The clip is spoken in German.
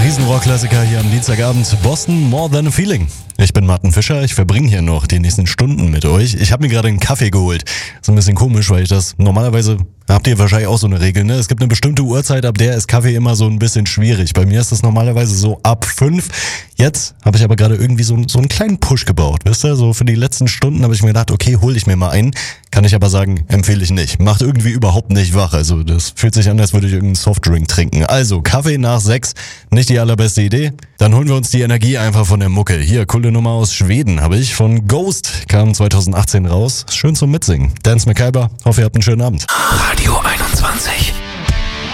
Riesenrock-Klassiker hier am Dienstagabend. Boston, More Than a Feeling. Ich bin Martin Fischer, ich verbringe hier noch die nächsten Stunden mit euch. Ich habe mir gerade einen Kaffee geholt. Ist ein bisschen komisch, weil ich das normalerweise, habt ihr wahrscheinlich auch so eine Regel, ne? Es gibt eine bestimmte Uhrzeit, ab der ist Kaffee immer so ein bisschen schwierig. Bei mir ist das normalerweise so ab 5. Jetzt habe ich aber gerade irgendwie so einen kleinen Push gebaut, wisst ihr? So für die letzten Stunden habe ich mir gedacht, okay, hol ich mir mal einen. Kann ich aber sagen, empfehle ich nicht. Macht irgendwie überhaupt nicht wach. Also das fühlt sich an, als würde ich irgendeinen Softdrink trinken. Also Kaffee nach 6, nicht die allerbeste Idee. Dann holen wir uns die Energie einfach von der Mucke. Hier, coole Nummer aus Schweden habe ich. Von Ghost, kam 2018 raus. Schön zum Mitsingen. Dance McKellar, hoffe ihr habt einen schönen Abend. Radio 21.